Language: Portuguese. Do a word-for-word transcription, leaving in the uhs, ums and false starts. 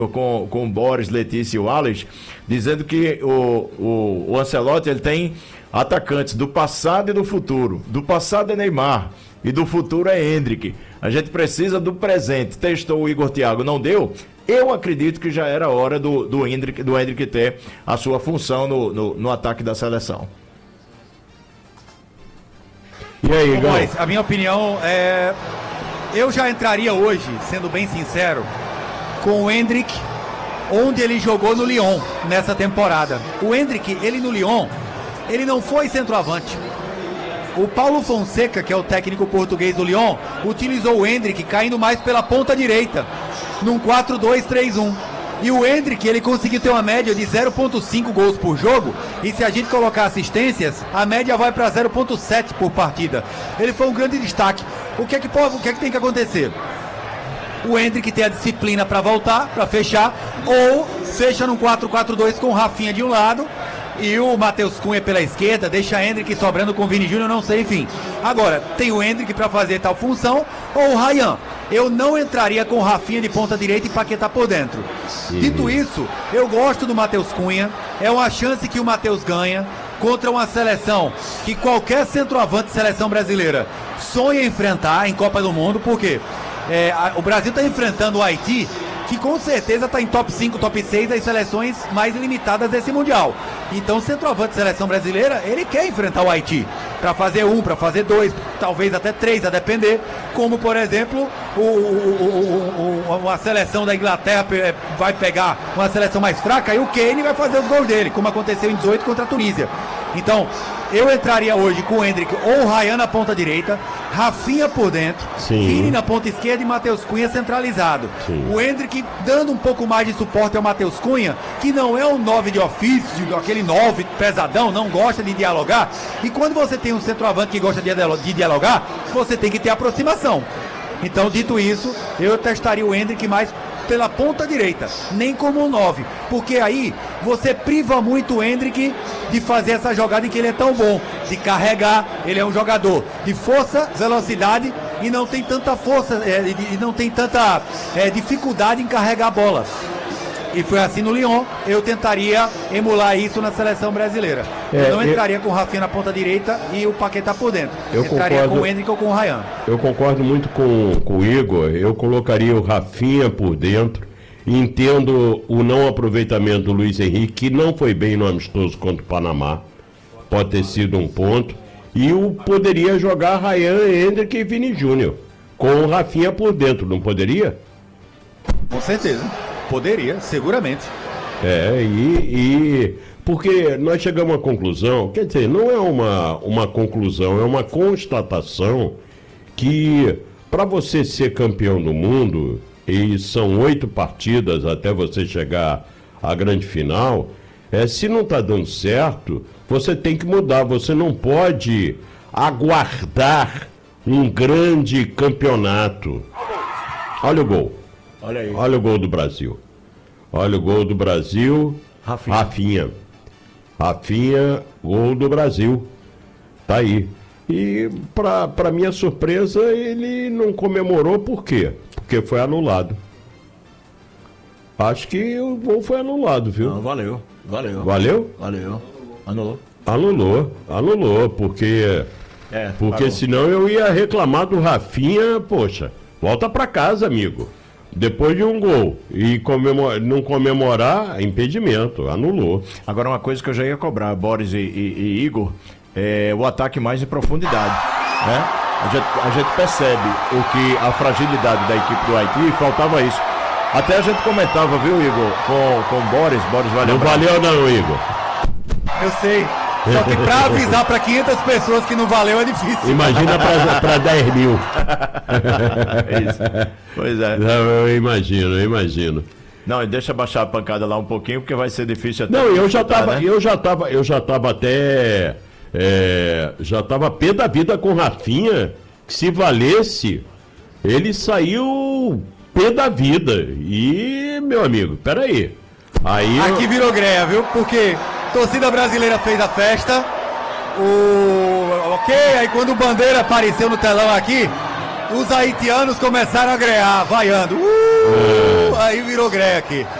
com, com o Boris, Letícia e o Alex, dizendo que o, o, o Ancelotti ele tem atacantes do passado e do futuro. Do passado é Neymar e do futuro é Endrick. A gente precisa do presente. Testou o Igor Thiago, não deu? Eu acredito que já era hora do, do, Endrick, do Endrick ter a sua função no, no, no ataque da seleção. E aí, Igor? A minha opinião é... Eu já entraria hoje, sendo bem sincero, com o Endrick, onde ele jogou no Lyon nessa temporada. O Endrick, ele no Lyon, ele não foi centroavante. O Paulo Fonseca, que é o técnico português do Lyon, utilizou o Endrick caindo mais pela ponta direita, num quatro dois três um. E o Endrick, ele conseguiu ter uma média de zero vírgula cinco gols por jogo, e se a gente colocar assistências, a média vai para zero vírgula sete por partida. Ele foi um grande destaque. O que é que, pode, o que, é que tem que acontecer? O Endrick tem a disciplina para voltar, para fechar, ou fecha num quatro quatro dois com o Rafinha de um lado e o Matheus Cunha pela esquerda, deixa Endrick sobrando com o Vini Júnior, não sei, enfim. Agora, tem o Endrick para fazer tal função, ou o Ryan. Eu não entraria com o Rafinha de ponta direita e Paquetá por dentro. Sim. Dito isso, eu gosto do Matheus Cunha, é uma chance que o Matheus ganha contra uma seleção que qualquer centroavante de seleção brasileira sonha enfrentar em Copa do Mundo, porque é, a, o Brasil está enfrentando o Haiti, que com certeza está em top cinco, top seis das seleções mais limitadas desse Mundial. Então o centroavante de seleção brasileira, ele quer enfrentar o Haiti, para fazer um, para fazer dois, talvez até três, a depender, como por exemplo, o, o, o, o, uma seleção da Inglaterra vai pegar uma seleção mais fraca e o Kane vai fazer os gols dele, como aconteceu em dezoito contra a Tunísia. Então, eu entraria hoje com o Endrick ou o Ryan na ponta direita, Rafinha por dentro, Vini na ponta esquerda e Matheus Cunha centralizado. Sim. O Endrick dando um pouco mais de suporte ao Matheus Cunha, que não é um nove de ofício, aquele nove pesadão, não gosta de dialogar. E quando você tem um centroavante que gosta de dialogar, você tem que ter aproximação. Então, dito isso, eu testaria o Endrick mais pela ponta direita, nem como um nove, porque aí você priva muito o Endrick de fazer essa jogada em que ele é tão bom, de carregar. Ele é um jogador de força, velocidade e não tem tanta força, é, e não tem tanta é, dificuldade em carregar a bola. E foi assim no Lyon. Eu tentaria emular isso na seleção brasileira. É, eu não entraria eu... com o Rafinha na ponta direita e o Paquetá por dentro. Eu entraria concordo... com o Endrick ou com o Ryan. Eu concordo muito com, com o Igor. Eu colocaria o Rafinha por dentro. Entendo o não aproveitamento do Luiz Henrique, que não foi bem no amistoso contra o Panamá. Pode ter sido um ponto. E o poderia jogar Ryan, Endrick e Vini Júnior com o Rafinha por dentro, não poderia? Com certeza. Poderia, seguramente. É, e, e porque nós chegamos à conclusão, quer dizer, não é uma, uma conclusão, é uma constatação que para você ser campeão do mundo, e são oito partidas até você chegar à grande final, é, se não está dando certo, você tem que mudar, você não pode aguardar um grande campeonato. Olha o gol. Olha aí. Olha o gol do Brasil. Olha o gol do Brasil. Rafinha. Rafinha. Rafinha, gol do Brasil. Tá aí. E, pra, pra minha surpresa, ele não comemorou por quê? Porque foi anulado. Acho que o gol foi anulado, viu? Não, valeu. Valeu. Valeu? Valeu. Anulou. Anulou. Anulou, porque... É, porque parou. Senão eu ia reclamar do Rafinha, poxa, volta pra casa, amigo. Depois de um gol e comemor... não comemorar, impedimento, anulou. Agora uma coisa que eu já ia cobrar, Boris e, e, e Igor, é o ataque mais em profundidade, né? A gente, a gente percebe o que a fragilidade da equipe do Haiti, e faltava isso. Até a gente comentava, viu, Igor, com, com o Boris, Boris valeu. Não valeu não, Igor. Eu sei. Só que pra avisar pra quinhentas pessoas que não valeu é difícil. Imagina pra, pra dez mil. É isso. Pois é. Não, eu imagino, eu imagino. Não, e deixa baixar a pancada lá um pouquinho, porque vai ser difícil até. Não, eu já tava, né? eu já tava, eu já tava até. É, já tava pé da vida com o Rafinha, que se valesse, ele saiu pé da vida. E, meu amigo, peraí. Aí. Aqui eu... virou greia, viu? Porque. Torcida brasileira fez a festa, o... ok, aí quando o Bandeira apareceu no telão aqui, os haitianos começaram a grear, vaiando. Uh! Aí virou greque.